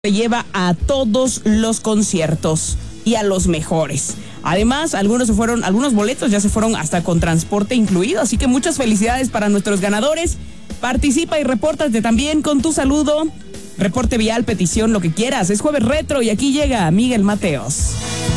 te lleva a todos los conciertos y a los mejores. Además, algunos boletos ya se fueron hasta con transporte incluido, así que muchas felicidades para nuestros ganadores. Participa y repórtate también con tu saludo, reporte vial, petición, lo que quieras. Es Jueves Retro y aquí llega Miguel Mateos.